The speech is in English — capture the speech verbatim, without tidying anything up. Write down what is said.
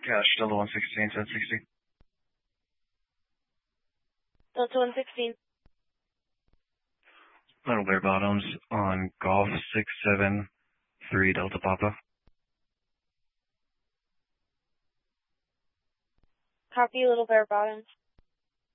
Cash, Delta one sixteen, seven sixty. Delta one sixteen. Little Bear Bottoms on Golf six seven three Delta Papa. Copy, Little Bear Bottoms.